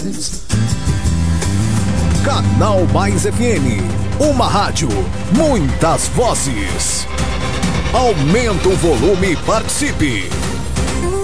Canal Mais FM, uma rádio, muitas vozes. Aumenta o volume e participe.